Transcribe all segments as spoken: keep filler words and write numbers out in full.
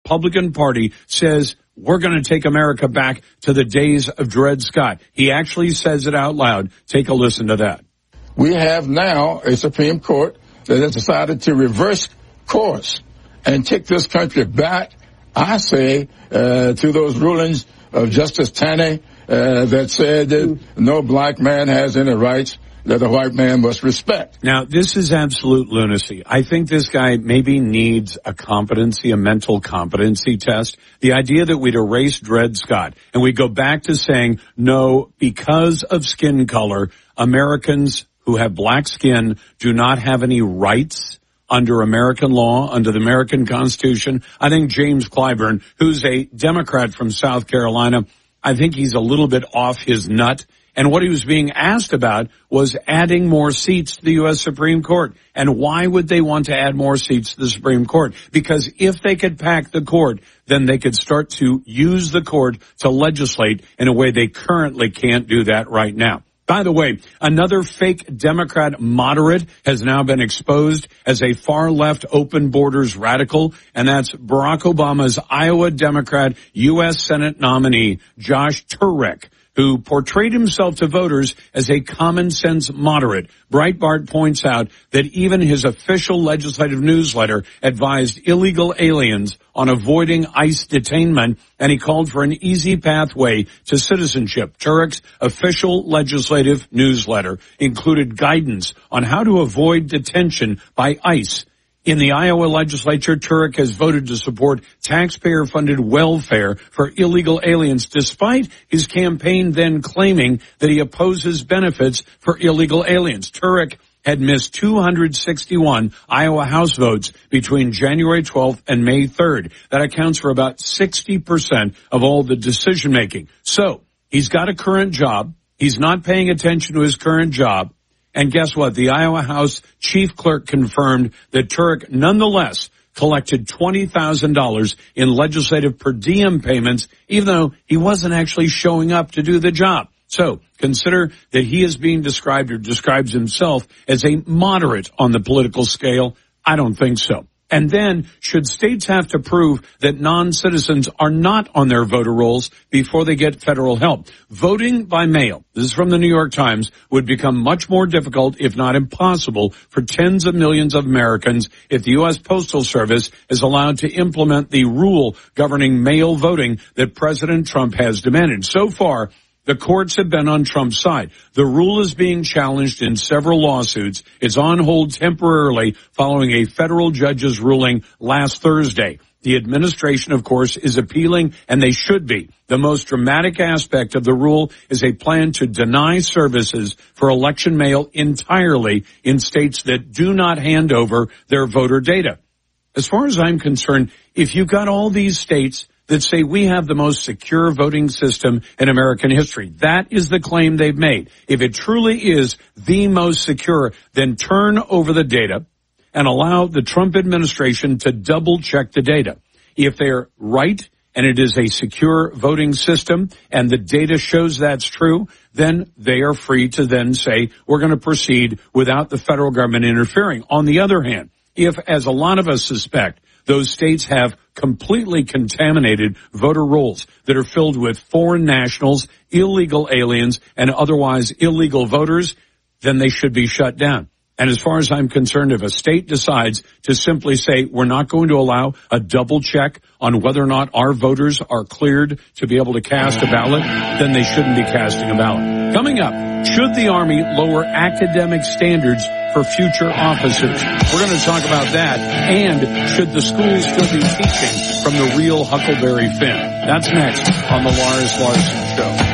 Republican Party says we're going to take America back to the days of Dred Scott. He actually says it out loud. Take a listen to that. We have now a Supreme Court that has decided to reverse course and take this country back, I say, uh, to those rulings of Justice Taney uh, that said that no black man has any rights that a white man must respect. Now, this is absolute lunacy. I think this guy maybe needs a competency, a mental competency test. The idea that we'd erase Dred Scott and we go back to saying, no, because of skin color, Americans who have black skin do not have any rights under American law, under the American Constitution. I think James Clyburn, who's a Democrat from South Carolina, I think he's a little bit off his nut. And what he was being asked about was adding more seats to the U S Supreme Court. And why would they want to add more seats to the Supreme Court? Because if they could pack the court, then they could start to use the court to legislate in a way they currently can't do that right now. By the way, another fake Democrat moderate has now been exposed as a far-left open borders radical, and that's Barack Obama's Iowa Democrat U S Senate nominee, Josh Turek, who portrayed himself to voters as a common-sense moderate. Breitbart points out that even his official legislative newsletter advised illegal aliens on avoiding ICE detainment, and he called for an easy pathway to citizenship. Turek's official legislative newsletter included guidance on how to avoid detention by ICE. In the Iowa legislature, Turek has voted to support taxpayer-funded welfare for illegal aliens, despite his campaign then claiming that he opposes benefits for illegal aliens. Turek had missed two hundred sixty-one Iowa House votes between January twelfth and May third. That accounts for about sixty percent of all the decision-making. So, he's got a current job. He's not paying attention to his current job. And guess what? The Iowa House chief clerk confirmed that Turek nonetheless collected twenty thousand dollars in legislative per diem payments, even though he wasn't actually showing up to do the job. So consider that he is being described or describes himself as a moderate on the political scale. I don't think so. And then, should states have to prove that non-citizens are not on their voter rolls before they get federal help? Voting by mail, this is from the New York Times, would become much more difficult, if not impossible, for tens of millions of Americans if the U S Postal Service is allowed to implement the rule governing mail voting that President Trump has demanded. So far, the courts have been on Trump's side. The rule is being challenged in several lawsuits. It's on hold temporarily following a federal judge's ruling last Thursday. The administration, of course, is appealing, and they should be. The most dramatic aspect of the rule is a plan to deny services for election mail entirely in states that do not hand over their voter data. As far as I'm concerned, if you've got all these states that say we have the most secure voting system in American history, that is the claim they've made. If it truly is the most secure, then turn over the data and allow the Trump administration to double check the data. If they're right and it is a secure voting system and the data shows that's true, then they are free to then say we're going to proceed without the federal government interfering. On the other hand, if, as a lot of us suspect, those states have completely contaminated voter rolls that are filled with foreign nationals, illegal aliens, and otherwise illegal voters, then they should be shut down. And as far as I'm concerned, if a state decides to simply say we're not going to allow a double check on whether or not our voters are cleared to be able to cast a ballot, then they shouldn't be casting a ballot. Coming up, should the Army lower academic standards for future officers? We're going to talk about that. And should the schools still be teaching from the real Huckleberry Finn? That's next on the Lars Larson Show.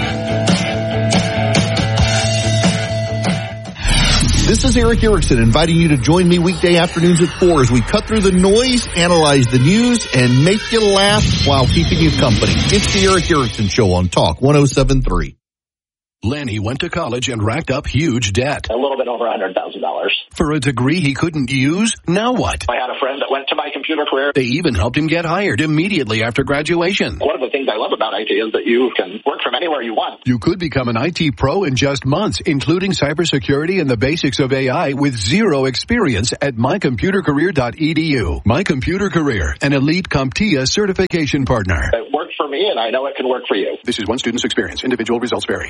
This is Eric Erickson inviting you to join me weekday afternoons at four as we cut through the noise, analyze the news, and make you laugh while keeping you company. It's the Eric Erickson Show on Talk one oh seven point three. Lenny went to college and racked up huge debt. A little bit over one hundred thousand dollars. For a degree he couldn't use? Now what? I had a friend that went to my computer career. They even helped him get hired immediately after graduation. One of the things I I love about I T is that you can work from anywhere you want. You could become an I T pro in just months, including cybersecurity and the basics of A I with zero experience at my computer career dot e d u. My Computer Career, an elite CompTIA certification partner. It worked for me, and I know it can work for you. This is one student's experience. Individual results vary.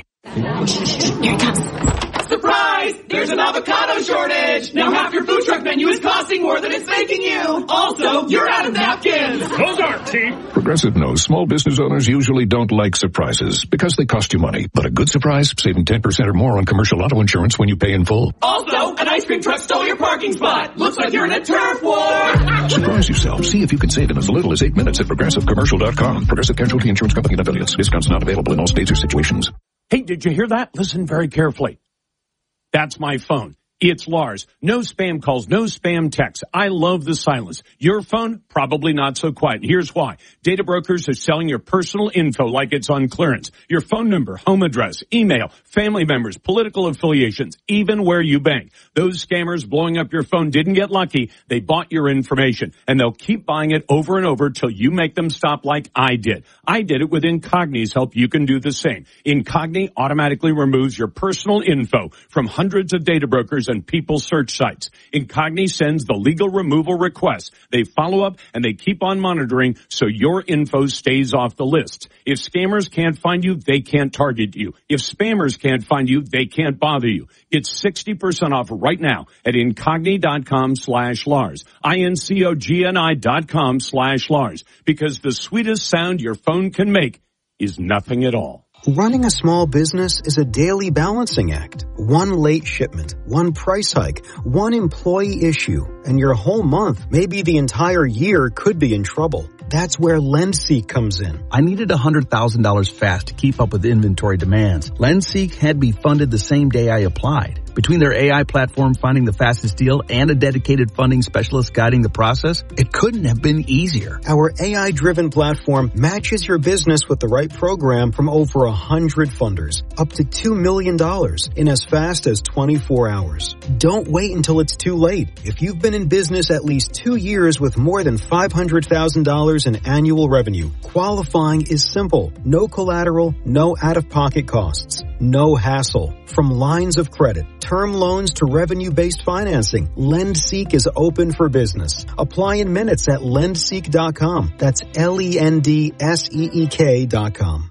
Here it comes. Surprise! There's an avocado shortage! Now half your food truck menu is costing more than it's making you! Also, you're out of napkins! Those aren't cheap! Progressive knows small business owners usually don't like surprises because they cost you money. But a good surprise, saving ten percent or more on commercial auto insurance when you pay in full. Also, an ice cream truck stole your parking spot! Looks like you're in a turf war! Surprise yourself. See if you can save in as little as eight minutes at progressive commercial dot com. Progressive Casualty Insurance Company and affiliates. Discounts not available in all states or situations. Hey, did you hear that? Listen very carefully. That's my phone. It's Lars. No spam calls, no spam texts. I love the silence. Your phone, probably not so quiet. Here's why. Data brokers are selling your personal info like it's on clearance. Your phone number, home address, email, family members, political affiliations, even where you bank. Those scammers blowing up your phone didn't get lucky. They bought your information, and they'll keep buying it over and over till you make them stop like I did. I did it with Incogni's help. You can do the same. Incogni automatically removes your personal info from hundreds of data brokers and people search sites. Incogni sends the legal removal request. They follow up and they keep on monitoring so your info stays off the list. If scammers can't find you, they can't target you. If spammers can't find you, they can't bother you. It's sixty percent off right now at Incogni.com slash Lars. I-N-C-O-G-N-I dot com slash Lars. Because the sweetest sound your phone can make is nothing at all. Running a small business is a daily balancing act. One late shipment, one price hike, one employee issue, and your whole month, maybe the entire year, could be in trouble. That's where LendSeek comes in. I needed one hundred thousand dollars fast to keep up with inventory demands. LendSeek had me funded the same day I applied. Between their A I platform finding the fastest deal and a dedicated funding specialist guiding the process, it couldn't have been easier. Our A I-driven platform matches your business with the right program from over one hundred funders, up to two million dollars in as fast as twenty-four hours. Don't wait until it's too late. If you've been in business at least two years with more than five hundred thousand dollars in annual revenue, qualifying is simple. No collateral, no out-of-pocket costs, no hassle. From lines of credit, term loans to revenue-based financing, LendSeek is open for business. Apply in minutes at lendseek dot com. That's L E N D S E E K dot com.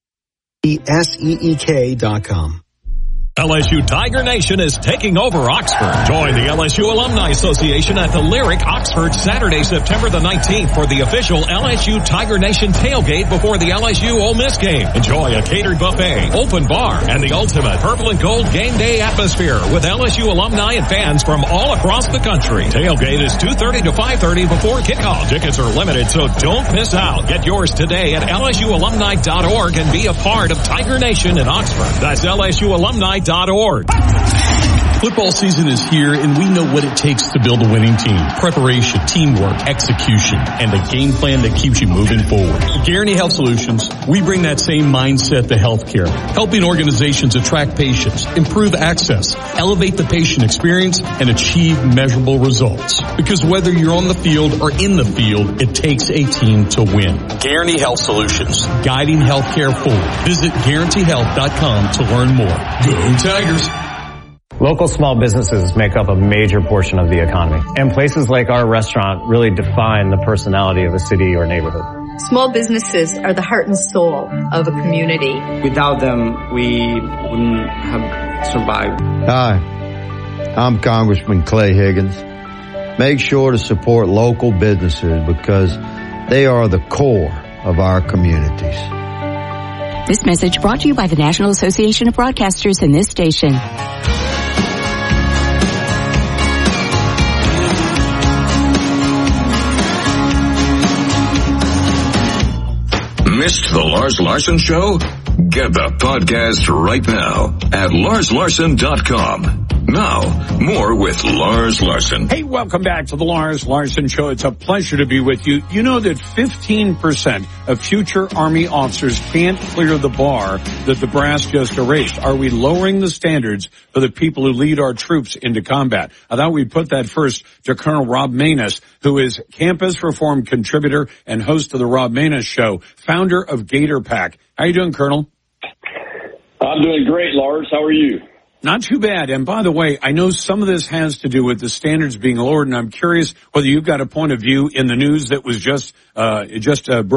S E E K dot com. L S U Tiger Nation is taking over Oxford. Join the L S U Alumni Association at the Lyric, Oxford, Saturday, September the nineteenth for the official L S U Tiger Nation tailgate before the L S U Ole Miss game. Enjoy a catered buffet, open bar, and the ultimate purple and gold game day atmosphere with L S U alumni and fans from all across the country. Tailgate is two thirty to five thirty before kickoff. Tickets are limited, so don't miss out. Get yours today at L S U alumni dot org and be a part of Tiger Nation in Oxford. That's L S U alumni dot org. Football season is here, and we know what it takes to build a winning team. Preparation, teamwork, execution, and a game plan that keeps you moving forward. At Guarantee Health Solutions, we bring that same mindset to healthcare, helping organizations attract patients, improve access, elevate the patient experience, and achieve measurable results. Because whether you're on the field or in the field, it takes a team to win. Guarantee Health Solutions, guiding healthcare forward. Visit guarantee health dot com to learn more. Go Tigers! Local small businesses make up a major portion of the economy, and places like our restaurant really define the personality of a city or neighborhood. Small businesses are the heart and soul of a community. Without them, we wouldn't have survived. Hi, I'm Congressman Clay Higgins. Make sure to support local businesses because they are the core of our communities. This message brought to you by the National Association of Broadcasters and this station. Missed the Lars Larson Show? Get the podcast right now at lars larson dot com. Now, more with Lars Larson. Hey, welcome back to the Lars Larson Show. It's a pleasure to be with you. You know that fifteen percent of future Army officers can't clear the bar that the brass just erased. Are we lowering the standards for the people who lead our troops into combat? I thought we'd put that first to Colonel Rob Maness, who is Campus Reform contributor and host of the Rob Maness Show, founder of Gator Pack. How you doing, Colonel? I'm doing great, Lars. How are you? Not too bad. And by the way, I know some of this has to do with the standards being lowered, and I'm curious whether you've got a point of view in the news that was just uh just uh